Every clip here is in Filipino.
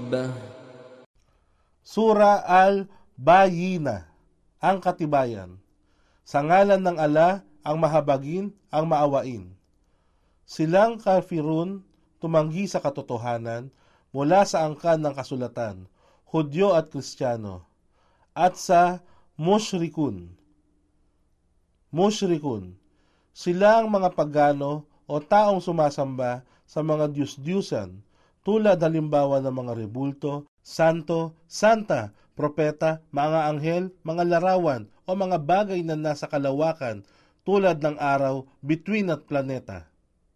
Sura Al-Bayyinah, ang katibayan. Sa ngalan ng Allah, ang mahabagin, ang maawain. Silang kafirun, tumanggi sa katotohanan, mula sa angkan ng kasulatan, Hudyo at Kristiyano, at sa mushrikun. Silang mga pagano o taong sumasamba sa mga Diyos-Diyusan, tulad halimbawa ng mga rebulto, santo, santa, propeta, mga anghel, mga larawan, o mga bagay na nasa kalawakan, tulad ng araw, bituin at planeta.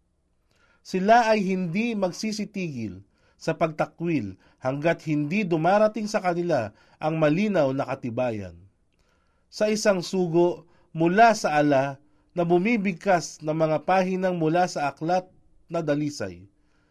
Sila ay hindi magsisitigil sa pagtakwil hanggat hindi dumarating sa kanila ang malinaw na katibayan. Sa isang sugo mula sa Allah na bumibigkas ng mga pahinang mula sa aklat na dalisay,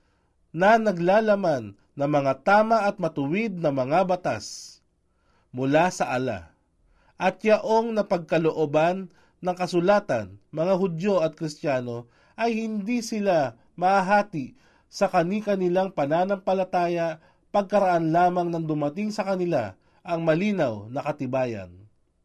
na naglalaman ng mga tama at matuwid na mga batas mula sa Allah, at yaong napagkalooban ng kasulatan, mga Hudyo at Kristiyano, ay hindi sila mahati sa kani-kanilang pananampalataya pagkaraan lamang ng dumating sa kanila ang malinaw na katibayan.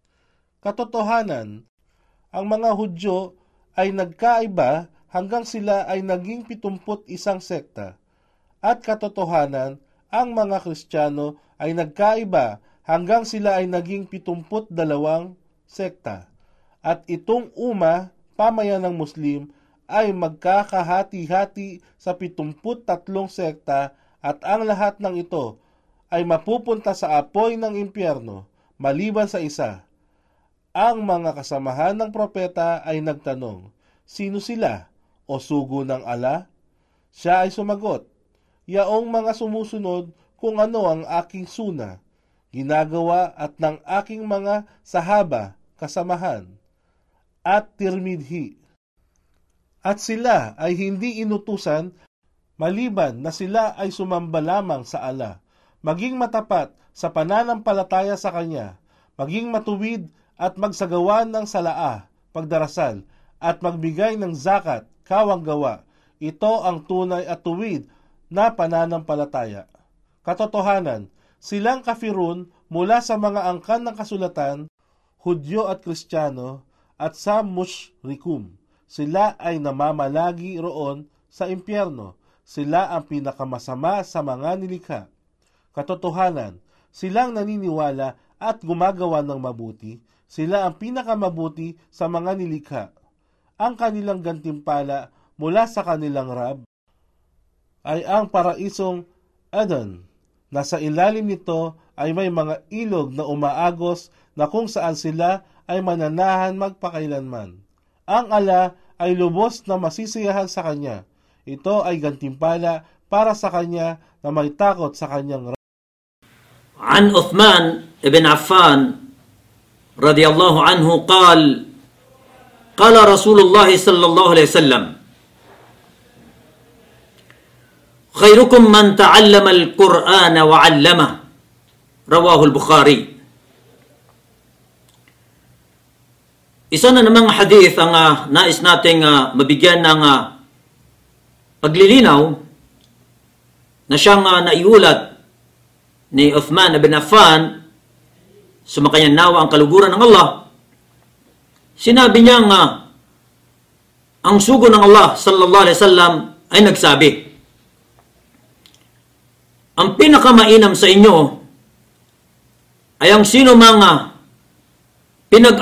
Katotohanan, ang mga Hudyo ay nagkaiba hanggang sila ay naging 71 sekta, at katotohanan, ang mga Kristiyano ay nagkaiba hanggang sila ay naging 72 sekta, at itong pamayan ng Muslim ay magkakahati-hati sa 73 sekta, at ang lahat ng ito ay mapupunta sa apoy ng impyerno maliban sa isa. Ang mga kasamahan ng propeta ay nagtanong, sino sila o sugo ng Allah? Siya ay sumagot, yaong mga sumusunod kung ano ang aking suna, ginagawa at ng aking mga sahaba, kasamahan, at Tirmidhi. At sila ay hindi inutusan maliban na sila ay sumamba lamang sa Allah, maging matapat sa pananampalataya sa Kanya, maging matuwid at magsagawa ng salaa, pagdarasal, at magbigay ng zakat, kawanggawa. Ito ang tunay at tuwid na pananampalataya. Katotohanan, silang kafirun mula sa mga angkan ng kasulatan, Hudyo at Kristiyano, at sa mushrikun. Sila ay namamalagi roon sa impyerno. Sila ang pinakamasama sa mga nilikha. Katotohanan, silang naniniwala at gumagawa ng mabuti. Sila ang pinakamabuti sa mga nilikha. Ang kanilang gantimpala mula sa kanilang Rab ay ang paraisong Adan. Nasa ilalim nito ay may mga ilog na umaagos na kung saan sila ay mananahan magpakailanman. Ang Allah ay lubos na masisiyahan sa Kanya. Ito ay gantimpala para sa Kanya na may takot sa Kanyang Rab. An Uthman ibn Affan radiyallahu anhu qala Rasulullah sallallahu alaihi wasallam, khairukum man ta'allama al-Qur'ana wa 'allama. Rawahu al-Bukhari. Isa na namang hadith ang nais nating mabigyan ng paglilinaw na siyang naiulat ni Uthman ibn Affan, sumakanyang nawa ang kaluguran ng Allah. Sinabi niya ang sugo ng Allah sallallahu alaihi wasallam ay nagsabi, ang pinakamainam sa inyo ay ang sino mga